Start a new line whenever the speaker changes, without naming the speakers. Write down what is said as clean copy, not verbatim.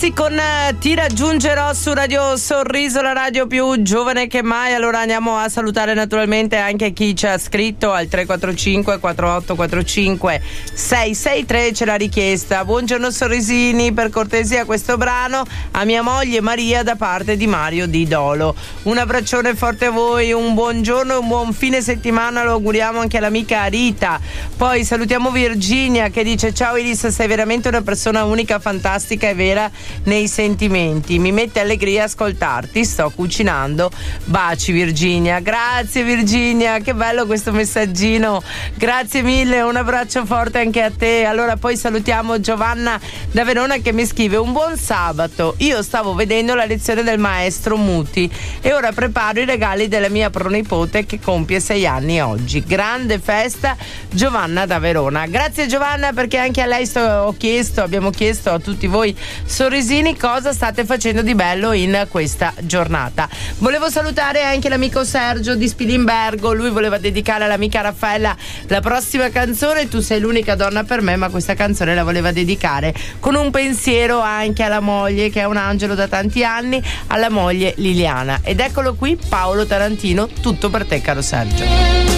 ragazzi, con Ti raggiungerò su Radio Sorriso, la radio più giovane che mai. Allora andiamo a salutare naturalmente anche chi ci ha scritto al 345 4845 663. C'è la richiesta: buongiorno Sorrisini, per cortesia questo brano a mia moglie Maria da parte di Mario di Dolo. Un abbraccione forte a voi, un buongiorno e un buon fine settimana lo auguriamo anche all'amica Rita. Poi salutiamo Virginia che dice: ciao Iris, sei veramente una persona unica, fantastica e vera nei sentimenti, mi mette allegria ascoltarti, sto cucinando, baci Virginia. Grazie Virginia, che bello questo messaggino, grazie mille, un abbraccio forte anche a te. Allora poi salutiamo Giovanna da Verona che mi scrive: un buon sabato, io stavo vedendo la lezione del maestro Muti e ora preparo i regali della mia pronipote che compie 6 anni oggi. Grande festa, Giovanna da Verona. Grazie Giovanna, perché anche a lei abbiamo chiesto a tutti voi sorrisini cosa state facendo di bello in questa giornata. Volevo salutare anche l'amico Sergio di Spilimbergo, lui voleva dedicare all'amica Raffaella la prossima canzone, Tu sei l'unica donna per me, ma questa canzone la voleva dedicare con un pensiero anche alla moglie che è un angelo da tanti anni, alla moglie Liliana. Ed eccolo qui Paolo Tarantino, tutto per te caro Sergio.